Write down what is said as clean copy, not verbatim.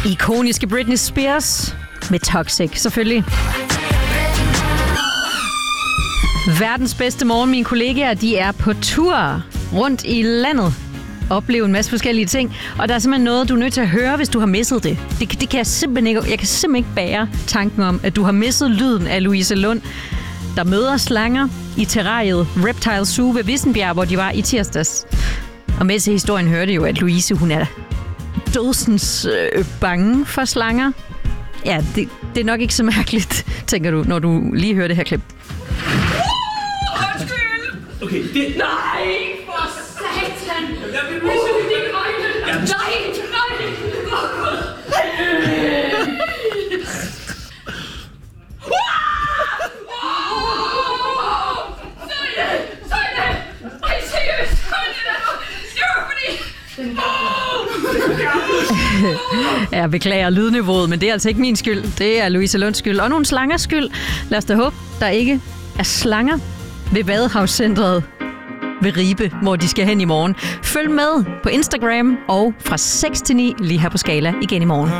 Ikoniske Britney Spears med Toxic, selvfølgelig. Verdens bedste morgen, mine kollegaer, de er på tur rundt i landet. Opleve en masse forskellige ting. Og der er simpelthen noget, du er nødt til at høre, hvis du har misset det. Det kan jeg simpelthen ikke. Jeg kan simpelthen ikke bære tanken om, at du har misset lyden af Louise Lund, der møder slanger i terrariet Reptile Zoo ved Vissenbjerg, hvor de var i tirsdags. Og med til historien hørte jo, at Louise, hun er dødsens bange for slanger. Ja, det er nok ikke så mærkeligt, tænker du, når du lige hører det her klip. Okay, det... Nej, for satan! Jeg vil misse dine øjne! Nej! Jeg beklager lydniveauet, men det er altså ikke min skyld. Det er Louise Lunds skyld. Og nogle slangers skyld. Lad os da håbe, der ikke er slanger ved Vadehavscentret ved Ribe, hvor de skal hen i morgen. Følg med på Instagram og fra 6 til 9 lige her på Skala igen i morgen.